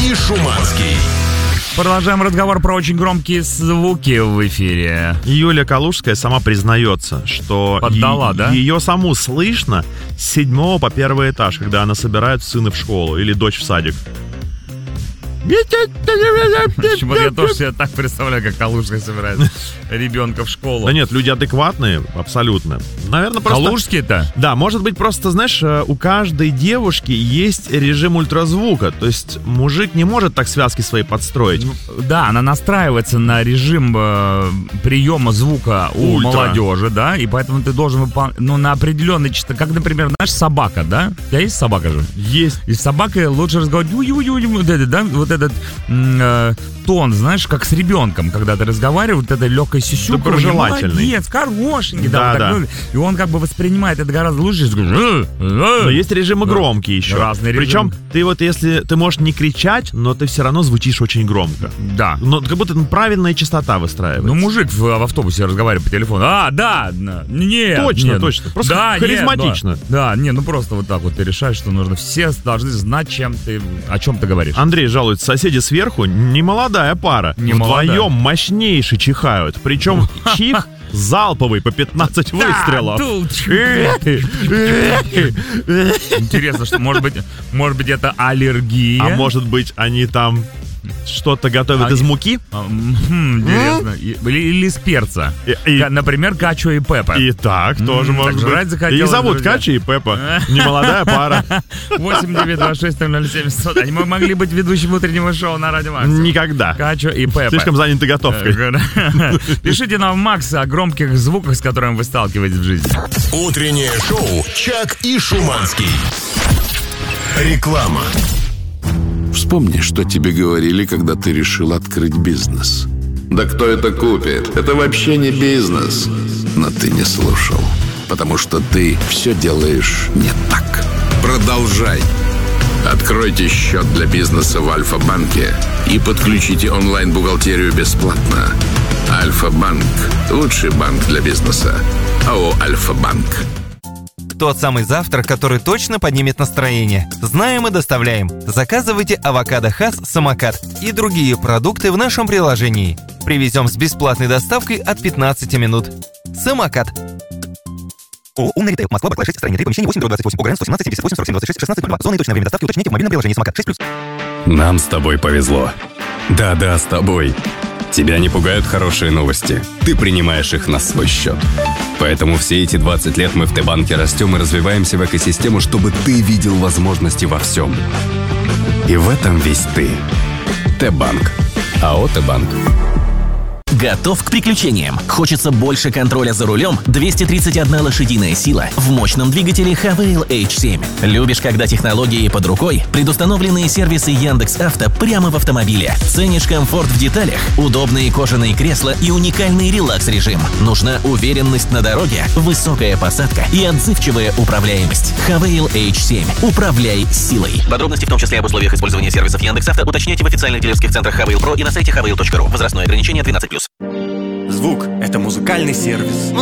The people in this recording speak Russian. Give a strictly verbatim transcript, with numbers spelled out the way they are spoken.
и Шуманский. Продолжаем разговор про очень громкие звуки в эфире. Юля Калужская сама признается, что Поддала, е- да? ее саму слышно с седьмого по первый этаж, когда она собирает сына в школу или дочь в садик. Почему-то я тоже себе так представляю, как Калужская собирает ребенка в школу. Да нет, люди адекватные, абсолютно. Наверное, просто... Калужские-то? Да, может быть, просто, знаешь, у каждой девушки есть режим ультразвука. То есть мужик не может так связки свои подстроить. Да, она настраивается на режим э, приема звука у Ультра. молодежи, да, и поэтому ты должен выполнять, ну, на определенной частоте, как, например, знаешь, собака, да? У тебя есть собака же? Есть. И с собакой лучше разговаривать, вот этот, да, вот этот э, тон, знаешь, как с ребенком, когда ты разговариваешь, вот это легкое сисюканье, Доброжелательный. молодец, хорошенький, Да, да, вот да. так, и он как бы воспринимает это гораздо лучше. Но есть режимы Да. громкие еще. Разные Причем режимы. ты вот если ты можешь не кричать, но ты все равно звучишь очень громко. Да. Но как будто правильная частота выстраивается. Ну, мужик в, в автобусе разговаривает по телефону. А, да, да, нет. Точно, нет. точно. Просто да, харизматично. Нет, да. да, не, ну просто вот так вот ты решаешь, что нужно. Все должны знать, чем ты, о чем ты говоришь. Андрей жалуется, соседи сверху немолодая пара. Не Вдвоем молодая. мощнейше чихают. Причем чих залповый по пятнадцать выстрелов. Интересно, что может быть, может быть это аллергия. А может быть они там что-то готовят А, из муки? А, м, Интересно. И- Или, или из перца. И- и- Ка- Например, Качо и Пеппа. И так тоже М, может так жрать быть. захотелось, И зовут друзья. Кача и Пеппа. Немолодая пара. восемь девять два шесть ноль ноль семь сто. Они могли быть ведущим утреннего шоу на Радио Максимум. Никогда. Качо и Пеппа. Слишком заняты готовкой. Пишите нам, Макс, о громких звуках, с которыми вы сталкиваетесь в жизни. Утреннее шоу «Чак и Шуманский». Реклама. Вспомни, что тебе говорили, когда ты решил открыть бизнес. Да кто это купит? Это вообще не бизнес. Но ты не слушал, потому что ты все делаешь не так. Продолжай. Откройте счет для бизнеса в Альфа-банке и подключите онлайн-бухгалтерию бесплатно. Альфа-банк – лучший банк для бизнеса. АО «Альфа-банк». Тот самый завтрак, который точно поднимет настроение. Знаем и доставляем. Заказывайте авокадо Хас Самокат и другие продукты в нашем приложении. Привезем с бесплатной доставкой от пятнадцати минут. Самокат. ООО «Умный ритейл». Москва, Барклай шесть, строение три, помещение восемь, двадцать восемь. ОГРН сто семнадцать семьдесят восемь сорок семь двадцать шесть шестнадцать два. Зоны и точное время доставки уточните в мобильном приложении Самокат шесть плюс. Нам с тобой повезло. Да-да, с тобой. Тебя не пугают хорошие новости. Ты принимаешь их на свой счет. Поэтому все эти двадцать лет мы в Т-банке растем и развиваемся в экосистему, чтобы ты видел возможности во всем. И в этом весь ты. Т-банк. АО «Т-банк». Готов к приключениям? Хочется больше контроля за рулем? двести тридцать одна лошадиная сила в мощном двигателе Хавейл эйч семь. Любишь, когда технологии под рукой? Предустановленные сервисы Яндекс.Авто прямо в автомобиле. Ценишь комфорт в деталях? Удобные кожаные кресла и уникальный релакс-режим. Нужна уверенность на дороге? Высокая посадка и отзывчивая управляемость. Хавейл эйч семь. Управляй силой. Подробности, в том числе об условиях использования сервисов Яндекс.Авто, уточняйте в официальных дилерских центрах Хавейл Про и на сайте хавейл точка ру. Возрастное ограничение тринадцать плюс. Звук — это музыкальный сервис.